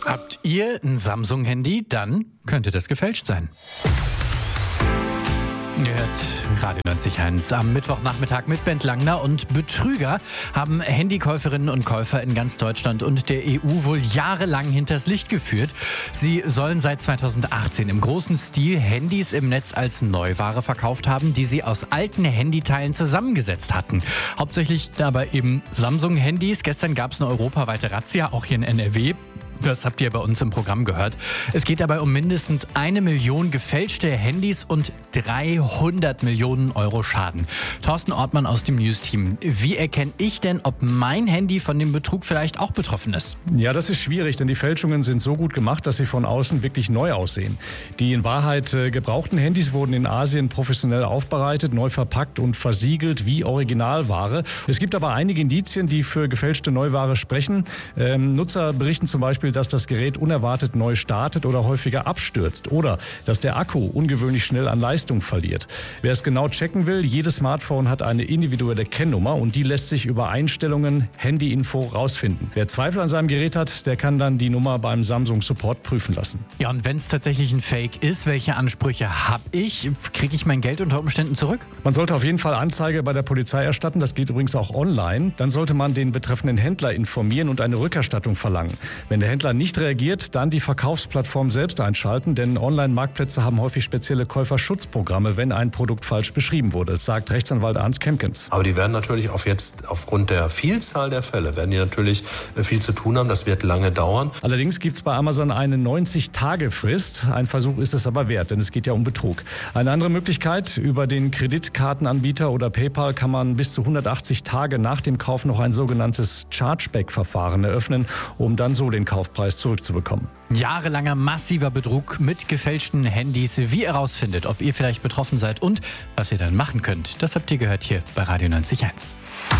Habt ihr ein Samsung-Handy? Dann könnte das gefälscht sein. Ihr hört Radio 90.1 am Mittwochnachmittag mit Bent Langner, und Betrüger haben Handykäuferinnen und Käufer in ganz Deutschland und der EU wohl jahrelang hinters Licht geführt. Sie sollen seit 2018 im großen Stil Handys im Netz als Neuware verkauft haben, die sie aus alten Handyteilen zusammengesetzt hatten. Hauptsächlich dabei eben Samsung-Handys. Gestern gab es eine europaweite Razzia, auch hier in NRW. Das habt ihr bei uns im Programm gehört. Es geht dabei um mindestens 1 Million gefälschte Handys und 300 Millionen Euro Schaden. Thorsten Ortmann aus dem News-Team. Wie erkenne ich denn, ob mein Handy von dem Betrug vielleicht auch betroffen ist? Ja, das ist schwierig, denn die Fälschungen sind so gut gemacht, dass sie von außen wirklich neu aussehen. Die in Wahrheit gebrauchten Handys wurden in Asien professionell aufbereitet, neu verpackt und versiegelt wie Originalware. Es gibt aber einige Indizien, die für gefälschte Neuware sprechen. Nutzer berichten zum Beispiel, dass das Gerät unerwartet neu startet oder häufiger abstürzt oder dass der Akku ungewöhnlich schnell an Leistung verliert. Wer es genau checken will, jedes Smartphone hat eine individuelle Kennnummer und die lässt sich über Einstellungen Handyinfo rausfinden. Wer Zweifel an seinem Gerät hat, der kann dann die Nummer beim Samsung Support prüfen lassen. Ja, und wenn es tatsächlich ein Fake ist, welche Ansprüche habe ich? Kriege ich mein Geld unter Umständen zurück? Man sollte auf jeden Fall Anzeige bei der Polizei erstatten, das geht übrigens auch online. Dann sollte man den betreffenden Händler informieren und eine Rückerstattung verlangen. Wenn der Händler nicht reagiert, dann die Verkaufsplattform selbst einschalten, denn Online-Marktplätze haben häufig spezielle Käuferschutzprogramme, wenn ein Produkt falsch beschrieben wurde, sagt Rechtsanwalt Arndt Kempkens. Aber die werden natürlich aufgrund der Vielzahl der Fälle, werden die natürlich viel zu tun haben. Das wird lange dauern. Allerdings gibt es bei Amazon eine 90-Tage-Frist. Ein Versuch ist es aber wert, denn es geht ja um Betrug. Eine andere Möglichkeit: über den Kreditkartenanbieter oder PayPal kann man bis zu 180 Tage nach dem Kauf noch ein sogenanntes Chargeback-Verfahren eröffnen, um dann so den Kaufpreis zurückzubekommen. Jahrelanger massiver Betrug mit gefälschten Handys. Wie ihr herausfindet, ob ihr vielleicht betroffen seid und was ihr dann machen könnt, das habt ihr gehört hier bei Radio 90.1.